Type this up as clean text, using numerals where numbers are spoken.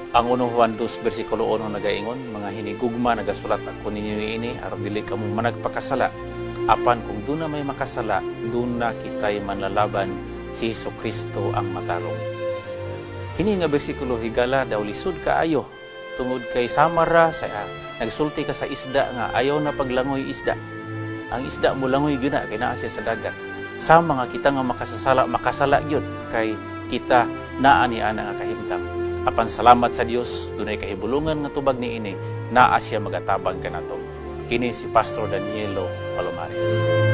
Ang 1 Juan 2 versikulo 1 nagaingon, mga hinigugma nagasulat ako ninyo ini aron dili kamo managpakasala. Apan kung doon na may makasala, doon na kita'y manlalaban si Jesucristo ang matarong. Kini nga bersikulo higala daw lisod kaayo tungod kay samara sa nagsulti ka sa isda nga ayaw na paglangoy isda. Ang isda mo langoy gina kay naa siya sa dagat. Sama nga kita nga makasala gyud kay kita naa ni ana nga kahimtang. Apan salamat sa Dios dunay kahibulungan nga tubag niini naa siya magatabang kanato. Kini si Pastor Danielo Palomares.